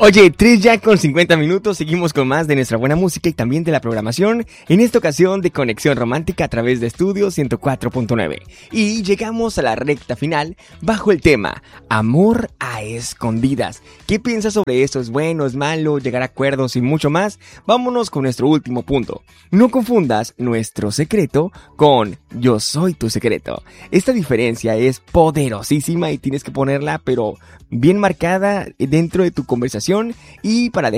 Oye, 3 ya con 50 minutos, seguimos con más de nuestra buena música y también de la programación, en esta ocasión de Conexión Romántica a través de Estudio 104.9. Y llegamos a la recta final bajo el tema Amor a Escondidas. ¿Qué piensas sobre eso? ¿Es bueno, es malo, llegar a acuerdos y mucho más? Vámonos con nuestro último punto. No confundas nuestro secreto con yo soy tu secreto. Esta diferencia es poderosísima y tienes que ponerla pero bien marcada dentro de tu conversación y para